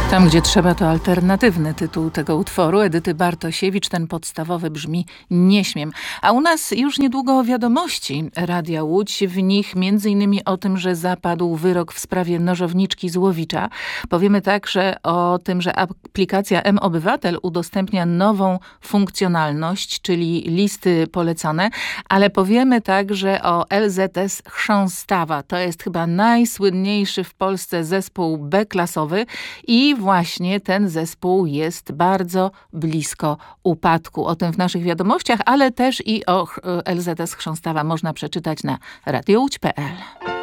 Tam, gdzie trzeba, to alternatywny tytuł tego utworu Edyty Bartosiewicz. Ten podstawowy brzmi Nie śmiem. A u nas już niedługo wiadomości Radia Łódź. W nich m.in. o tym, że zapadł wyrok w sprawie nożowniczki z Łowicza. Powiemy także o tym, że aplikacja mObywatel udostępnia nową funkcjonalność, czyli listy polecane. Ale powiemy także o LZS Chrząstawa. To jest chyba najsłynniejszy w Polsce zespół B-klasowy i właśnie ten zespół jest bardzo blisko upadku. O tym w naszych wiadomościach, ale też i o LZS Chrząstawa można przeczytać na radiołódź.pl.